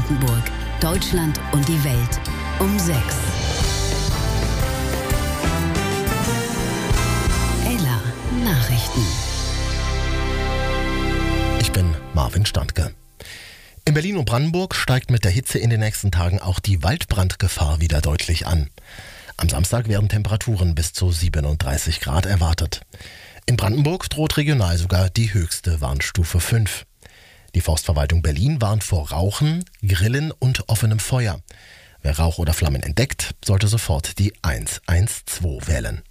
Brandenburg, Deutschland und die Welt um 6. Ella Nachrichten. Ich bin Marvin Standke. In Berlin und Brandenburg steigt mit der Hitze in den nächsten Tagen auch die Waldbrandgefahr wieder deutlich an. Am Samstag werden Temperaturen bis zu 37 Grad erwartet. In Brandenburg droht regional sogar die höchste Warnstufe 5. Die Forstverwaltung Berlin warnt vor Rauchen, Grillen und offenem Feuer. Wer Rauch oder Flammen entdeckt, sollte sofort die 112 wählen.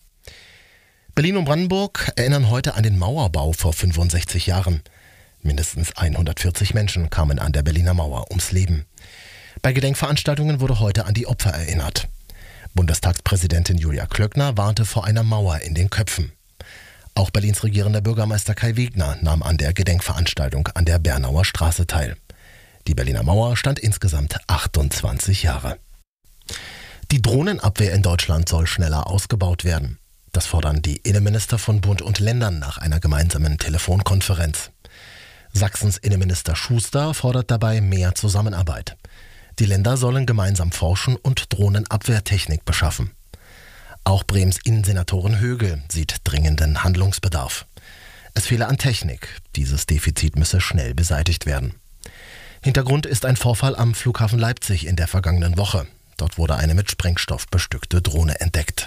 Berlin und Brandenburg erinnern heute an den Mauerbau vor 65 Jahren. Mindestens 140 Menschen kamen an der Berliner Mauer ums Leben. Bei Gedenkveranstaltungen wurde heute an die Opfer erinnert. Bundestagspräsidentin Julia Klöckner warnte vor einer Mauer in den Köpfen. Auch Berlins regierender Bürgermeister Kai Wegner nahm an der Gedenkveranstaltung an der Bernauer Straße teil. Die Berliner Mauer stand insgesamt 28 Jahre. Die Drohnenabwehr in Deutschland soll schneller ausgebaut werden. Das fordern die Innenminister von Bund und Ländern nach einer gemeinsamen Telefonkonferenz. Sachsens Innenminister Schuster fordert dabei mehr Zusammenarbeit. Die Länder sollen gemeinsam forschen und Drohnenabwehrtechnik beschaffen. Auch Brems Innensenatorin Högel sieht dringenden Handlungsbedarf. Es fehle an Technik. Dieses Defizit müsse schnell beseitigt werden. Hintergrund ist ein Vorfall am Flughafen Leipzig in der vergangenen Woche. Dort wurde eine mit Sprengstoff bestückte Drohne entdeckt.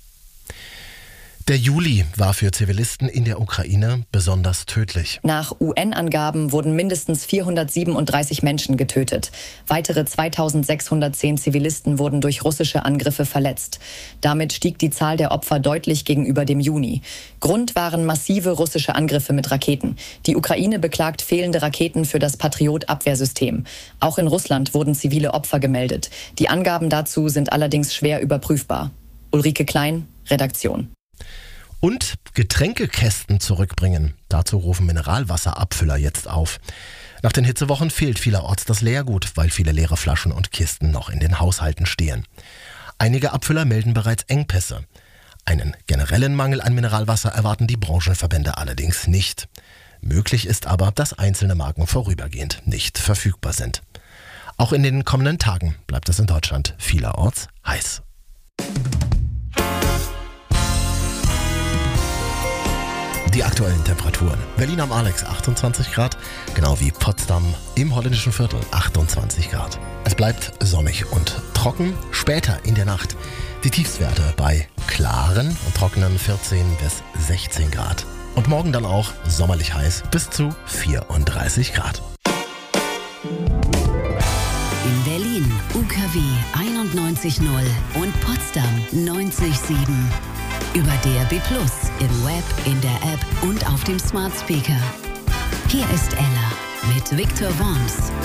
Der Juli war für Zivilisten in der Ukraine besonders tödlich. Nach UN-Angaben wurden mindestens 437 Menschen getötet. Weitere 2610 Zivilisten wurden durch russische Angriffe verletzt. Damit stieg die Zahl der Opfer deutlich gegenüber dem Juni. Grund waren massive russische Angriffe mit Raketen. Die Ukraine beklagt fehlende Raketen für das Patriot-Abwehrsystem. Auch in Russland wurden zivile Opfer gemeldet. Die Angaben dazu sind allerdings schwer überprüfbar. Ulrike Klein, Redaktion. Und Getränkekästen zurückbringen. Dazu rufen Mineralwasserabfüller jetzt auf. Nach den Hitzewochen fehlt vielerorts das Leergut, weil viele leere Flaschen und Kisten noch in den Haushalten stehen. Einige Abfüller melden bereits Engpässe. Einen generellen Mangel an Mineralwasser erwarten die Branchenverbände allerdings nicht. Möglich ist aber, dass einzelne Marken vorübergehend nicht verfügbar sind. Auch in den kommenden Tagen bleibt es in Deutschland vielerorts heiß. Die aktuellen Temperaturen. Berlin am Alex 28 Grad, genau wie Potsdam im holländischen Viertel 28 Grad. Es bleibt sonnig und trocken. Später in der Nacht die Tiefstwerte bei klaren und trockenen 14 bis 16 Grad. Und morgen dann auch sommerlich heiß bis zu 34 Grad. In Berlin UKW 91.0 und Potsdam 90.7. Über DAB+, im Web, in der App und auf dem Smart Speaker. Hier ist Ella mit Victor Worms.